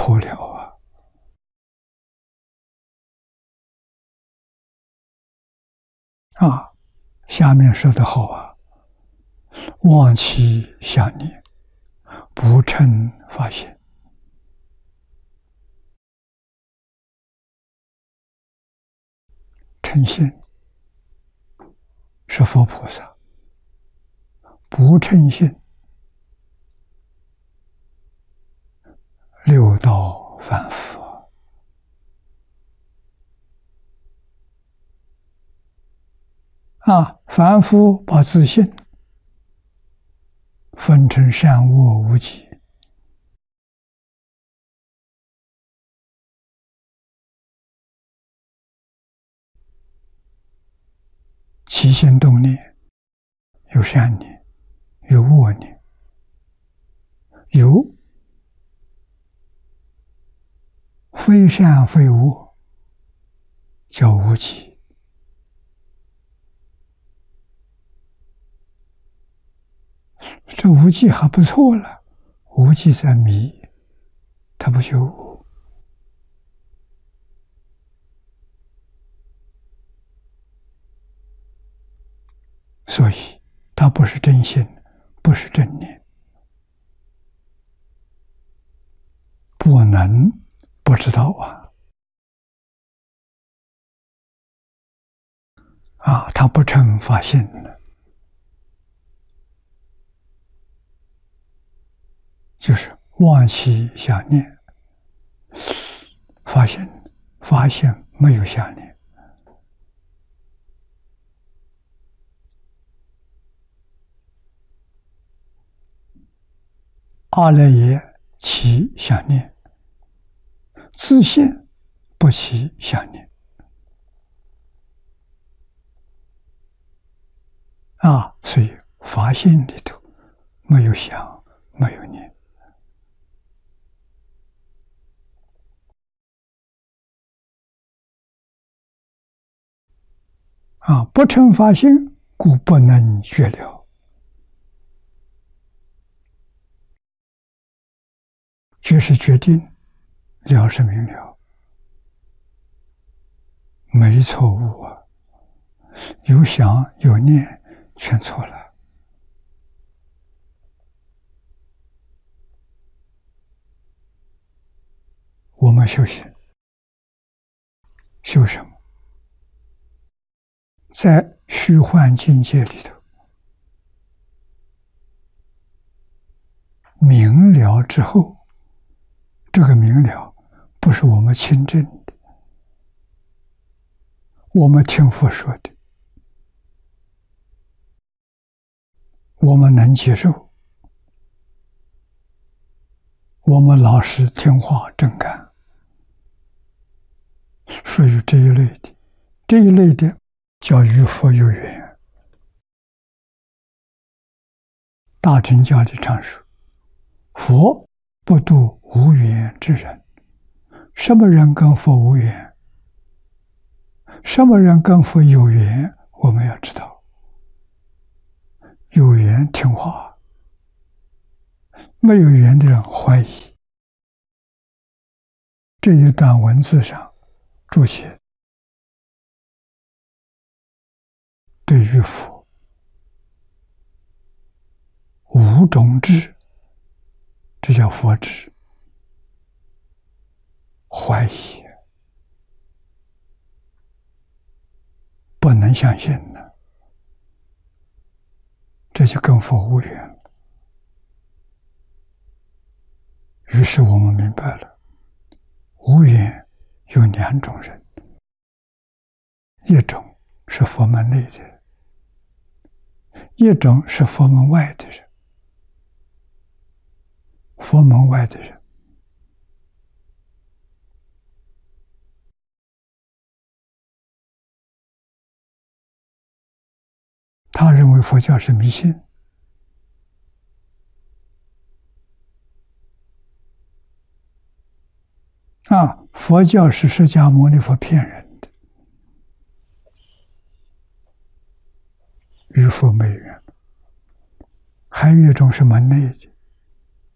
脱了下面说得好忘其想念，不称发现。称心是佛菩萨，不称心六道凡夫凡夫把自性分成善恶无记，起心动念，有善念，有恶念，有非善非恶，叫无记。这无记还不错了，无记在迷，他不修悟。所以他不是真心，不是正念，不能不知道他不称发现的，就是忘其想念，发现没有想念。阿赖耶起想念，自性不起想念所以发现里头没有想，没有念不称发现，故不能觉了。觉是决定，了是明了，没错误有想有念全错了。我们修行修什么？在虚幻境界里头明了之后，这个明了不是我们亲证的，我们听佛说的，我们能接受，我们老实听话正干，属于这一类的。这一类的叫与佛有缘。大乘教里常说，佛不度无缘之人。什么人跟佛无缘？什么人跟佛有缘？我们要知道，有缘听话，没有缘的人怀疑。这一段文字上注解对于佛五种智，这叫佛智，怀疑，不能相信的，这就跟佛无缘。于是我们明白了，无缘有两种人，一种是佛门内的人，一种是佛门外的人。佛门外的人，他认为佛教是迷信，佛教是释迦牟尼佛骗人的，与佛没缘。还有一种是门内的，